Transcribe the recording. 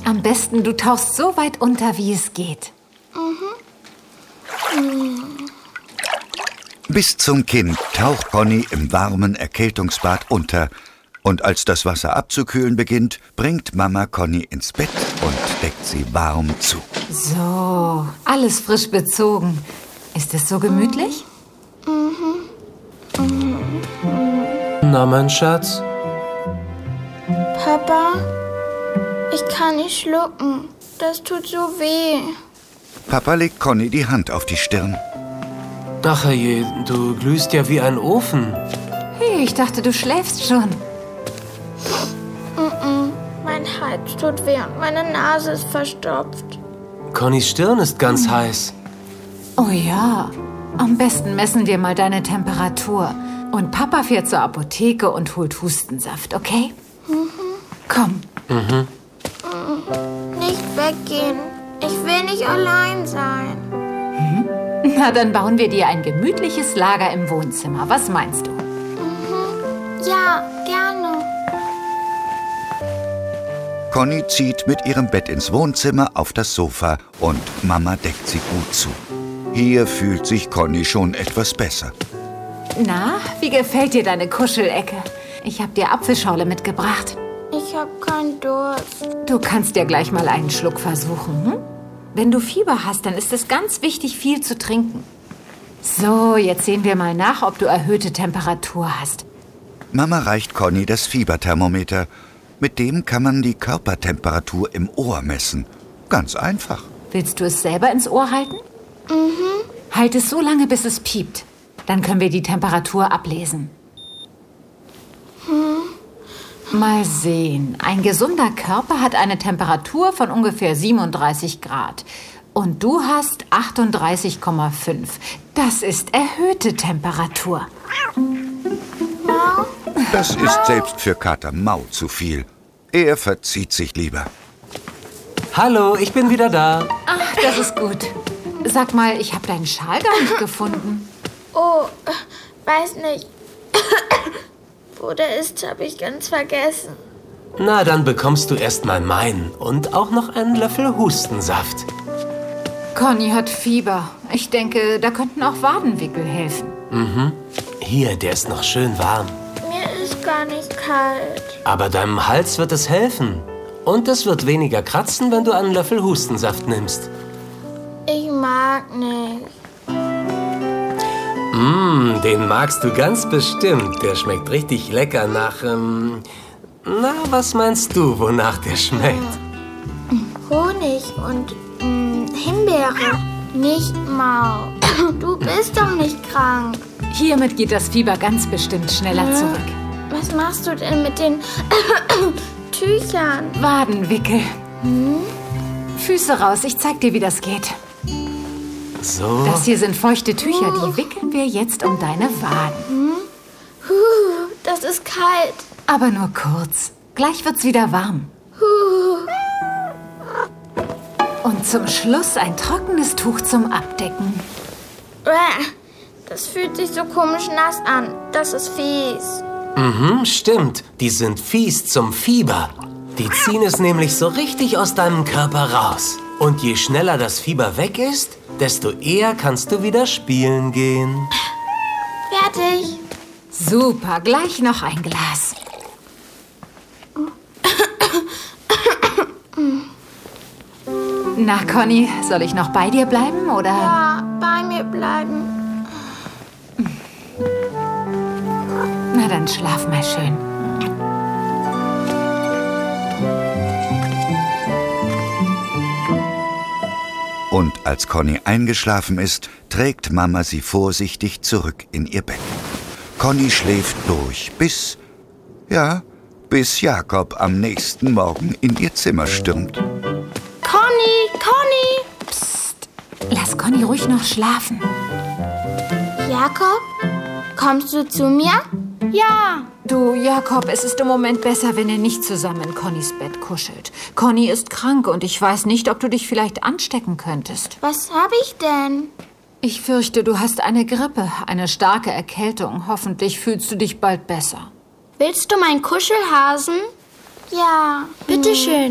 Am besten, du tauchst so weit unter, wie es geht. Bis zum Kinn taucht Conny im warmen Erkältungsbad unter. Und als das Wasser abzukühlen beginnt, bringt Mama Conny ins Bett und deckt sie warm zu. So, alles frisch bezogen. Ist es so gemütlich? Na, mein Schatz? Papa, ich kann nicht schlucken. Das tut so weh. Papa legt Conny die Hand auf die Stirn. Ach herrje, du glühst ja wie ein Ofen. Hey, ich dachte, du schläfst schon. Mein Hals tut weh und meine Nase ist verstopft. Connys Stirn ist ganz heiß. Oh ja, am besten messen wir mal deine Temperatur. Und Papa fährt zur Apotheke und holt Hustensaft, okay? Komm. Nicht weggehen. Ich will nicht allein sein. Na, dann bauen wir dir ein gemütliches Lager im Wohnzimmer. Was meinst du? Ja, gerne. Conny zieht mit ihrem Bett ins Wohnzimmer auf das Sofa und Mama deckt sie gut zu. Hier fühlt sich Conny schon etwas besser. Na, wie gefällt dir deine Kuschelecke? Ich habe dir Apfelschorle mitgebracht. Ich habe keinen Durst. Du kannst ja gleich mal einen Schluck versuchen, hm? Wenn du Fieber hast, dann ist es ganz wichtig, viel zu trinken. So, jetzt sehen wir mal nach, ob du erhöhte Temperatur hast. Mama reicht Conny das Fieberthermometer. Mit dem kann man die Körpertemperatur im Ohr messen. Ganz einfach. Willst du es selber ins Ohr halten? Halt es so lange, bis es piept. Dann können wir die Temperatur ablesen. Mal sehen. Ein gesunder Körper hat eine Temperatur von ungefähr 37 Grad. Und du hast 38,5. Das ist erhöhte Temperatur. Das ist selbst für Kater Mau zu viel. Er verzieht sich lieber. Hallo, ich bin wieder da. Ach, das ist gut. Sag mal, ich habe deinen Schal gar nicht gefunden. Oh, weiß nicht. Wo der ist, habe ich ganz vergessen. Na, dann bekommst du erst mal meinen und auch noch einen Löffel Hustensaft. Conny hat Fieber. Ich denke, da könnten auch Wadenwickel helfen. Hier, der ist noch schön warm. Mir ist gar nicht kalt. Aber deinem Hals wird es helfen. Und es wird weniger kratzen, wenn du einen Löffel Hustensaft nimmst. Ich mag nicht. Den magst du ganz bestimmt. Der schmeckt richtig lecker nach, na, was meinst du, wonach der schmeckt? Honig und Himbeere. Nicht Mau. Du bist doch nicht krank. Hiermit geht das Fieber ganz bestimmt schneller zurück. Was machst du denn mit den Tüchern? Wadenwickel. Füße raus, ich zeig dir, wie das geht. So. Das hier sind feuchte Tücher, die wickeln wir jetzt um deine Waden. Das ist kalt. Aber nur kurz. Gleich wird's wieder warm. Und zum Schluss ein trockenes Tuch zum Abdecken. Das fühlt sich so komisch nass an. Das ist fies. Stimmt. Die sind fies zum Fieber. Die ziehen es nämlich so richtig aus deinem Körper raus. Und je schneller das Fieber weg ist, desto eher kannst du wieder spielen gehen. Fertig. Super, gleich noch ein Glas. Na, Conny, soll ich noch bei dir bleiben, oder? Ja, bei mir bleiben. Na, dann schlaf mal schön. Und als Conny eingeschlafen ist, trägt Mama sie vorsichtig zurück in ihr Bett. Conny schläft durch, bis Jakob am nächsten Morgen in ihr Zimmer stürmt. Conny! Psst, lass Conny ruhig noch schlafen. Jakob? Kommst du zu mir? Ja. Du, Jakob, es ist im Moment besser, wenn ihr nicht zusammen in Connys Bett kuschelt. Conny ist krank und ich weiß nicht, ob du dich vielleicht anstecken könntest. Was habe ich denn? Ich fürchte, du hast eine Grippe, eine starke Erkältung. Hoffentlich fühlst du dich bald besser. Willst du meinen Kuschelhasen? Ja. Bitteschön.